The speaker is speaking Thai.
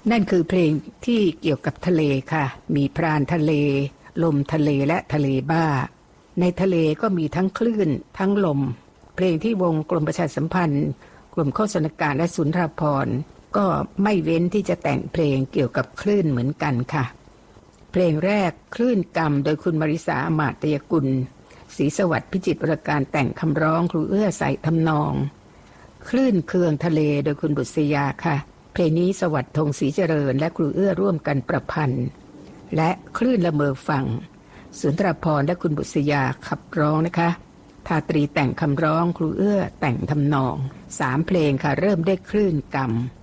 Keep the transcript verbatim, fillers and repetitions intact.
นั่นคือเพลงที่เกี่ยวกับทะเลค่ะมีพรานทะเลลมทะเลและทะเลบ้าในทะเลก็มีทั้งคลื่นทั้งลมเพลงที่วงกรมประชาสัมพันธ์กลุ่มโฆษณาการและสุนทรภรณ์ก็ไม่เว้นที่จะแต่งเพลงเกี่ยวกับคลื่นเหมือนกันค่ะเพลงแรกคลื่นกรรมโดยคุณมาริสาอมาตยกุลศรีสวัสดิ์พิจิตรวรการแต่งคำร้องครูเอื้อใส่ทำนองคลื่นเคืองทะเลโดยคุณบุษยาค่ะเพลงนี้สวัสดิ์ธงศรีเจริญและครูเอื้อร่วมกันประพันธ์และคลื่นละเมอฟังสุนทรภรณ์และคุณบุษยาขับร้องนะคะทาตรีแต่งคำร้องครูเอื้อแต่งทำนองสามเพลงค่ะเริ่มได้คลื่นกรรม